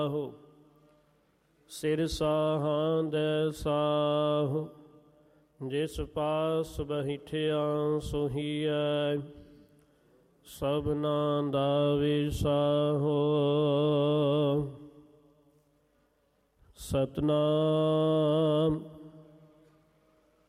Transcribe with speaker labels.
Speaker 1: ਸਿਰ ਸਾਹਾਂ ਦੇ ਸਾਹੁ, ਜਿਸ ਪਾਸ ਬੈਠਿਆ ਸੋਹੀਐ, ਸਭਨਾ ਦਾ ਵਿਸਾਹੋ। ਸਤਨਾਮ